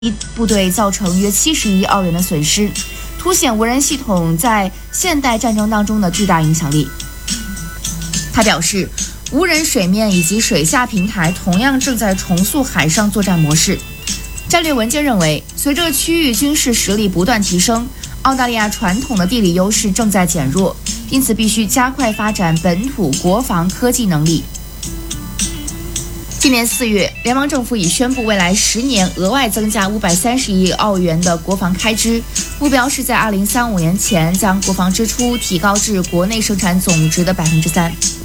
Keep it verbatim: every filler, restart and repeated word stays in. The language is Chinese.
部队造成约七十亿澳元的损失，凸显无人系统在现代战争当中的巨大影响力。他表示，无人水面以及水下平台同样正在重塑海上作战模式。战略文件认为，随着区域军事实力不断提升，澳大利亚传统的地理优势正在减弱，因此必须加快发展本土国防科技能力。今年四月，联邦政府已宣布未来十年额外增加五百三十亿澳元的国防开支，目标是在二零三五年前将国防支出提高至国内生产总值的百分之三。